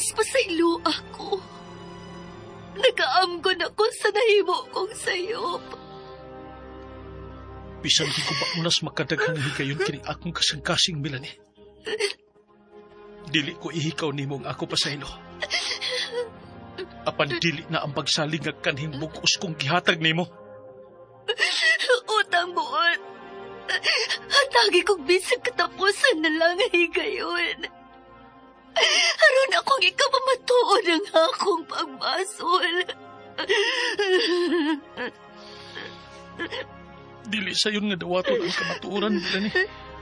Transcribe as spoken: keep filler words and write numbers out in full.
Mas pasaylo ako. Nagaamgon ako sa nahimo kong sayop. Bisan di ko ba unas makadaghang higayon kini akong kasing-kasing, Melanie. Dili ko ihikaw nimong ako pasaylo. Apan dili na ang pagsaling nga kanhing bugos kong gihatag nimo. Utang buot. Hatagi kong bisag katapusan na lang higayon. Aron akong ikapamatuod ang akong pagbasol. Dili sayon nga dawaton ang kamatuoran, Melanie.